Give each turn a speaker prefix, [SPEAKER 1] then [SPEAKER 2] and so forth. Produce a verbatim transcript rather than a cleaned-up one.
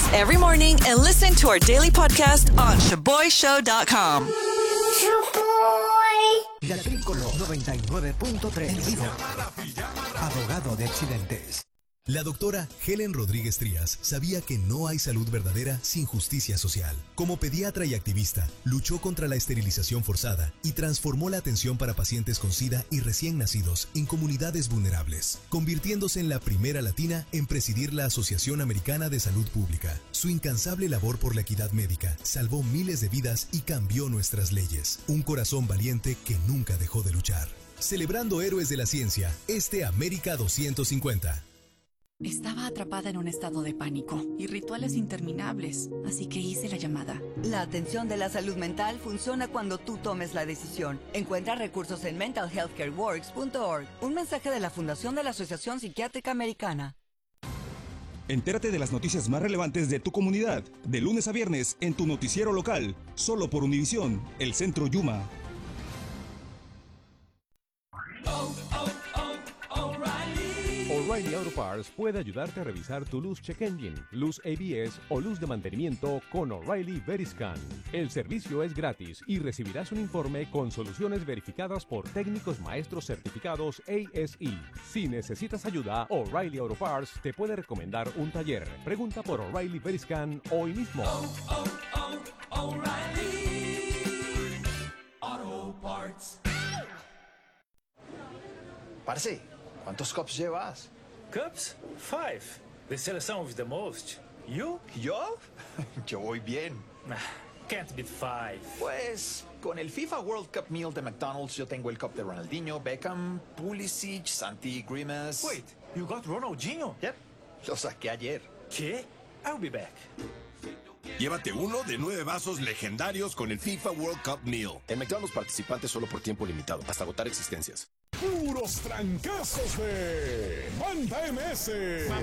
[SPEAKER 1] every morning and listen to our daily podcast on shaboy show dot com.
[SPEAKER 2] La Tricolor noventa y nueve punto tres. Abogado de accidentes.
[SPEAKER 3] La doctora Helen Rodríguez Trías sabía que no hay salud verdadera sin justicia social. Como pediatra y activista, luchó contra la esterilización forzada y transformó la atención para pacientes con SIDA y recién nacidos en comunidades vulnerables, convirtiéndose en la primera latina en presidir la Asociación Americana de Salud Pública. Su incansable labor por la equidad médica salvó miles de vidas y cambió nuestras leyes. Un corazón valiente que nunca dejó de luchar. Celebrando héroes de la ciencia, este América doscientos cincuenta.
[SPEAKER 4] Estaba atrapada en un estado de pánico y rituales interminables, así que hice la llamada.
[SPEAKER 5] La atención de la salud mental funciona cuando tú tomes la decisión. Encuentra recursos en mental health care works punto org. Un mensaje de la Fundación de la Asociación Psiquiátrica Americana.
[SPEAKER 6] Entérate de las noticias más relevantes de tu comunidad, de lunes a viernes en tu noticiero local, solo por Univisión, el Centro Yuma.
[SPEAKER 7] O'Reilly Auto Parts puede ayudarte a revisar tu luz check engine, luz A B S o luz de mantenimiento con O'Reilly Veriscan. El servicio es gratis y recibirás un informe con soluciones verificadas por técnicos maestros certificados A S E. Si necesitas ayuda, O'Reilly Auto Parts te puede recomendar un taller. Pregunta por O'Reilly Veriscan hoy mismo. Oh, oh, oh, O'Reilly
[SPEAKER 8] Auto Parts. Parce, ¿cuántos cups llevas?
[SPEAKER 9] Cups? Five. The seleção with the most. You?
[SPEAKER 8] ¿Yo? Yo voy bien.
[SPEAKER 9] Can't beat five.
[SPEAKER 8] Pues, con el FIFA World Cup Meal de McDonald's, yo tengo el cup de Ronaldinho, Beckham, Pulisic, Santi Grimes.
[SPEAKER 9] Wait, you got Ronaldinho?
[SPEAKER 8] Yep, lo saqué ayer.
[SPEAKER 9] ¿Qué? I'll be back.
[SPEAKER 10] Llévate uno de nueve vasos legendarios con el FIFA World Cup Meal.
[SPEAKER 11] En McDonald's participantes solo por tiempo limitado, hasta agotar existencias.
[SPEAKER 12] Puros trancazos de Banda M S.